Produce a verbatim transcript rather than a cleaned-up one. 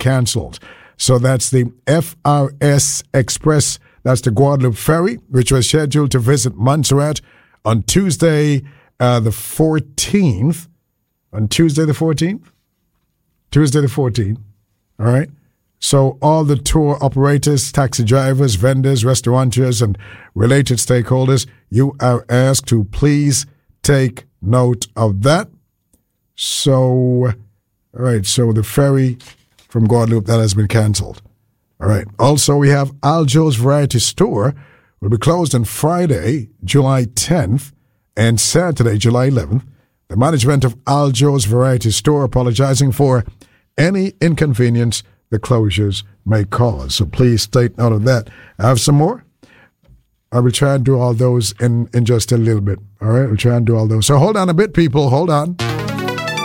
canceled. So that's the F R S Express. That's the Guadalupe Ferry, which was scheduled to visit Montserrat on Tuesday uh, the fourteenth. On Tuesday the fourteenth? Tuesday the fourteenth. All right. So all the tour operators, taxi drivers, vendors, restaurateurs, and related stakeholders, you are asked to please take note of that. So, all right, so the ferry from Guadalupe, that has been canceled. All right. Also, we have Aljo's Variety Store will be closed on Friday, July tenth, and Saturday, July eleventh. The management of Aljo's Variety Store apologizing for any inconvenience the closures may cause. So please take note of that. I have some more. I will try and do all those in, in just a little bit. All right, we'll try and do all those. So hold on a bit, people. Hold on.